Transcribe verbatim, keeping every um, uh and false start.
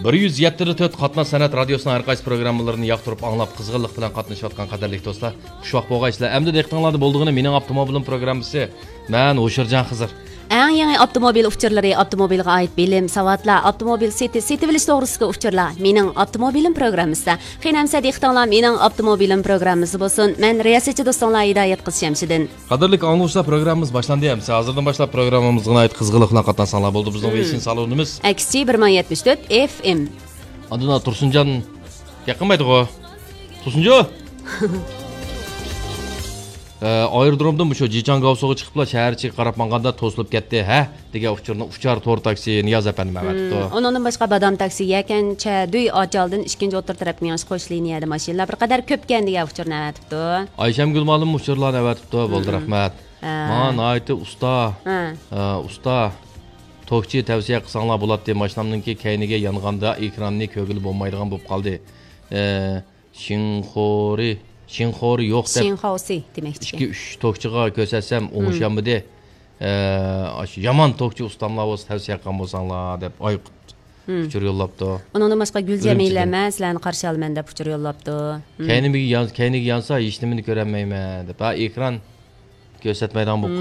bir yuz yetmiş to'rt Qatnaz san'at radiosining har qaysi programmalarini yoqtirib anglab qizg'inlik bilan qatnashayotgan qadrli do'stlar, xushvaqt bo'lgaysizlar. Endi diqqatingizda bo'ldig'ini mening avtomobilim programmasi. Men O'shirjon Xizr. Eng yangi avtomobil uchurlari, avtomobilga oid bilim, savatlar, avtomobil seti, setivilish to'g'risidagi uchurlar. Mening avtomobilim programmasi. Qiynamsa diqqatinglar mening avtomobilim programmasi bo'lsin. Men riyosatchi do'stlar Hidoyat qiz Shamsiddin. Qadrli anglashlar programmamiz boshlandi ham. Siz hozirdan boshlab programmamizga oid qizg'inlik bilan qatnashsanglar bo'ldi bizning Veyshin salonimiz. Aksi bir ming yetmish to'rt F M. Adına Tursunjon yaqinmaydi-ku. Tursunjo. Aerodromdan bu shu Jichangovsoga chiqiblar, shaharchiga qarab manganda to'silib ketdi, ha? degan uchurni uchar to'r taksi Niyoz apandim avatdi. Ondan boshqa badam taksi yakancha Duy Ochaldan ikkinchi o'tir taraf mingish qo'sh liniyada mashinalar bir qadar ko'pkan degan uchurni avatibdi. Aysam Gulmalim uchurlarni avatibdi, bo'ldi rahmat. Men aytdi usta. Usta To'qchi tavsiya qilsanglar bo'ladi, mashinamningki kayniga yonganda ekranni ko'gil bo'lmaydigan bo'lib qoldi. Shinxori Shinxori yo'q deb. Shinxosi demakchi. ikki uch to'qchiga ko'rsatsam o'ng'ishamidi. Yomon to'qchi ustamlar o'z tavsiya qilgan bo'lsanglar deb oyqib uchur yo'llabdi. Undan boshqa Gulzamila sizlarni qarshi olaman deb uchur yo'llabdi. Kayniga kayniga yonsa hech nimani ko'rolmayman deb. Ha ekran ko'rsatmaydigan bo'lib